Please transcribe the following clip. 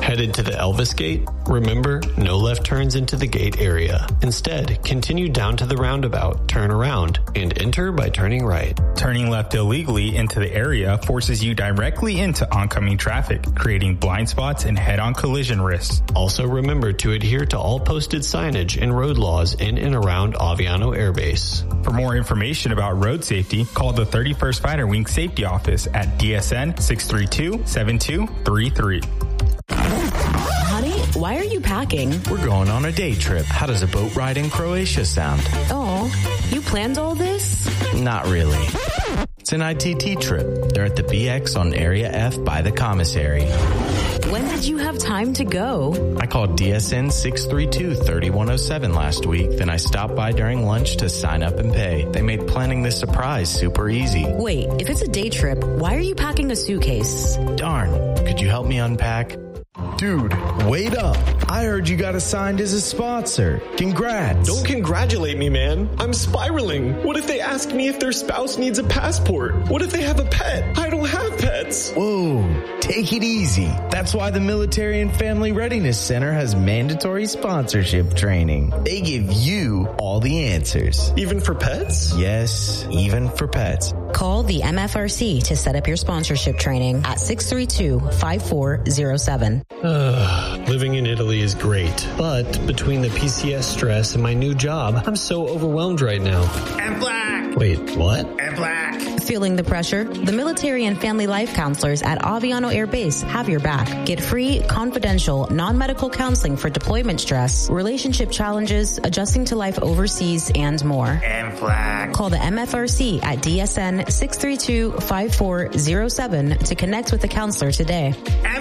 Headed to the Elvis Gate? Remember, no left turns into the gate area. Instead, continue down to the roundabout, turn around, and enter by turning right. Turning left illegally into the area forces you directly into oncoming traffic, creating blind spots and head-on collision risks. Also remember to adhere to all posted signage and road laws in and around Aviano Air Base. For more information about road safety, call the 31st Fighter Wing Safety Office at DSN 632-7233. Honey, why are you packing? We're going on a day trip. How does a boat ride in Croatia sound? Oh, you planned all this? Not really. It's an ITT trip. They're at the BX on Area F by the commissary. When did you have time to go? I called DSN 632-3107 last week, then I stopped by during lunch to sign up and pay. They made planning this surprise super easy. Wait, if it's a day trip, why are you packing a suitcase? Darn, could you help me unpack? Dude, wait up. I heard you got assigned as a sponsor. Congrats. Don't congratulate me, man. I'm spiraling. What if they ask me if their spouse needs a passport? What if they have a pet? I don't have pets. Whoa, take it easy. That's why the Military and Family Readiness Center has mandatory sponsorship training. They give you all the answers. Even for pets? Yes, even for pets. Call the MFRC to set up your sponsorship training at 632-5407. Living in Italy is great, but between the PCS stress and my new job, I'm so overwhelmed right now. And black. Wait, what? And black. Feeling the pressure? The Military and Family Life Counselors at Aviano Air Base have your back. Get free, confidential, non-medical counseling for deployment stress, relationship challenges, adjusting to life overseas, and more. And black. Call the MFRC at DSN 632-5407 to connect with a counselor today. And